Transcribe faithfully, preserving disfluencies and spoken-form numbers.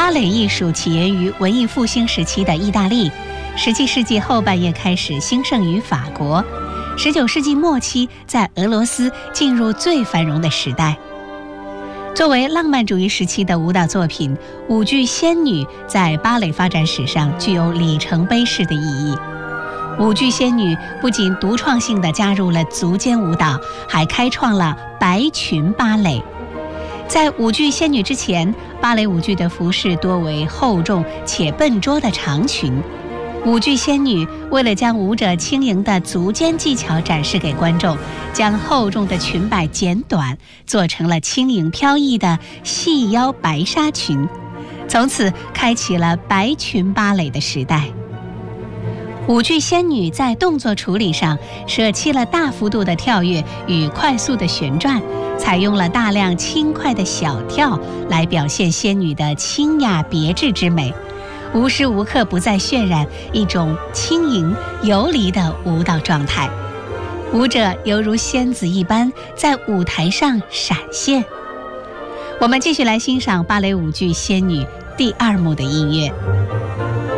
芭蕾艺术起源于文艺复兴时期的意大利，十七世纪后半叶开始兴盛于法国，十九世纪末期在俄罗斯进入最繁荣的时代。作为浪漫主义时期的舞蹈作品，舞剧《仙女》在芭蕾发展史上具有里程碑式的意义。舞剧《仙女》不仅独创性地加入了足尖舞蹈，还开创了白裙芭蕾。在舞剧《仙女》之前，芭蕾舞剧的服饰多为厚重且笨拙的长裙。舞剧《仙女》为了将舞者轻盈的足尖技巧展示给观众，将厚重的裙摆剪短，做成了轻盈飘逸的细腰白纱裙，从此开启了白裙芭蕾的时代。舞剧《仙女》在动作处理上舍弃了大幅度的跳跃与快速的旋转，采用了大量轻快的小跳来表现仙女的清雅别致之美，无时无刻不在渲染一种轻盈游离的舞蹈状态，舞者犹如仙子一般在舞台上闪现。我们继续来欣赏芭蕾舞剧《仙女》第二幕的音乐。